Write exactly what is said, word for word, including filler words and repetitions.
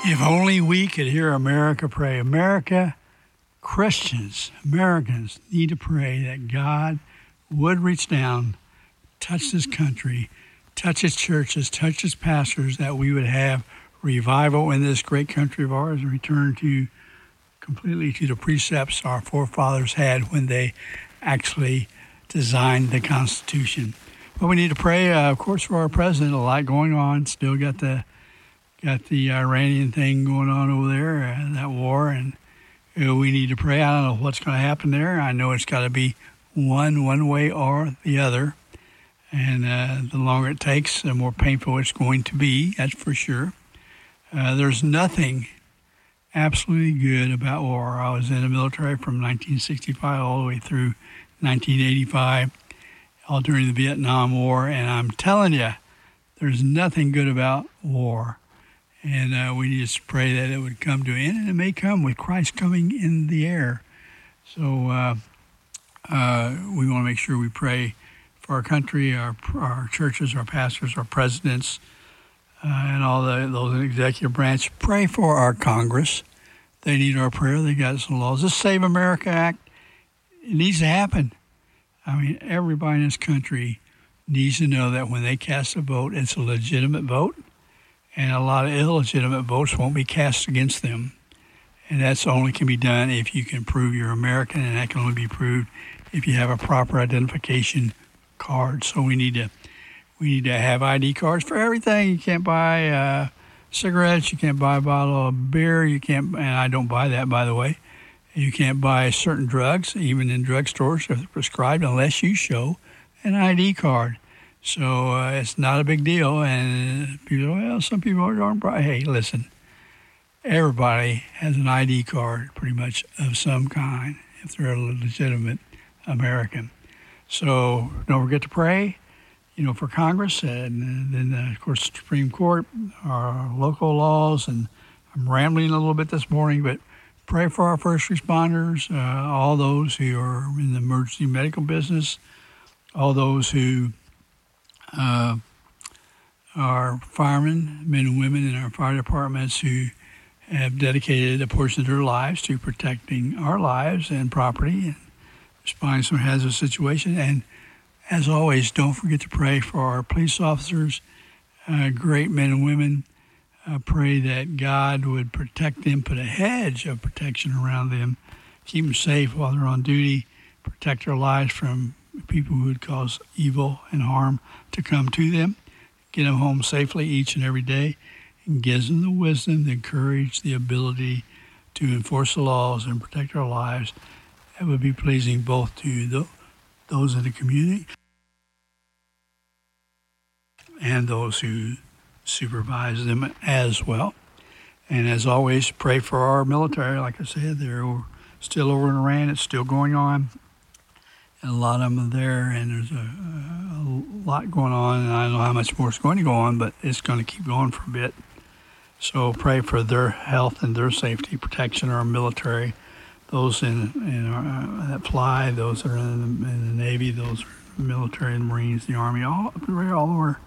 If only we could hear America pray. America, Christians, Americans need to pray that God would reach down, touch this country, touch its churches, touch its pastors, that we would have revival in this great country of ours and return to completely to the precepts our forefathers had when they actually designed the Constitution. But we need to pray, uh, of course, for our president. A lot going on. Still got the got the Iranian thing going on over there, uh, that war, and you know, we need to pray. I don't know what's going to happen there. I know it's got to be one one way or the other, and uh, the longer it takes, the more painful it's going to be. That's for sure. Uh, there's nothing absolutely good about war. I was in the military from nineteen sixty-five all the way through nineteen eighty-five, all during the Vietnam War, and I'm telling you, there's nothing good about war. And uh, we need to pray that it would come to an end, and it may come with Christ coming in the air. So uh, uh, we want to make sure we pray for our country, our our churches, our pastors, our presidents, uh, and all the those in the executive branch. Pray for our Congress. They need our prayer. They got some laws. This Save America Act, it needs to happen. I mean, everybody in this country needs to know that when they cast a vote, it's a legitimate vote. And a lot of illegitimate votes won't be cast against them. And that's only can be done if you can prove you're American, and that can only be proved if you have a proper identification card. So we need to we need to have I D cards for everything. You can't buy uh, cigarettes, you can't buy a bottle of beer, you can't, and I don't buy that, by the way. You can't buy certain drugs, even in drugstores, if they're prescribed, unless you show an I D card. So uh, it's not a big deal, and people, well, some people aren't bright. Hey, listen, everybody has an I D card, pretty much, of some kind, if they're a legitimate American. So don't forget to pray, you know, for Congress, and then, uh, of course, the Supreme Court, our local laws, and I'm rambling a little bit this morning, but pray for our first responders, uh, all those who are in the emergency medical business, all those who Uh, our firemen, men and women in our fire departments who have dedicated a portion of their lives to protecting our lives and property and responding to some hazardous situation. And as always, don't forget to pray for our police officers, uh, great men and women. Uh, pray that God would protect them, put a hedge of protection around them, keep them safe while they're on duty, protect their lives from people who would cause evil and harm to come to them, get them home safely each and every day, and gives them the wisdom, the courage, the ability to enforce the laws and protect our lives. That would be pleasing both to the, those in the community and those who supervise them as well. And as always, pray for our military. Like I said, they're still over in Iran. It's still going on. And a lot of them are there, and there's a, a lot going on, and I don't know how much more is going to go on, but it's going to keep going for a bit. So pray for their health and their safety, protection of our military, those in, in our, uh, that fly, those that are in the, in the Navy, those are military and Marines, the Army, all, all over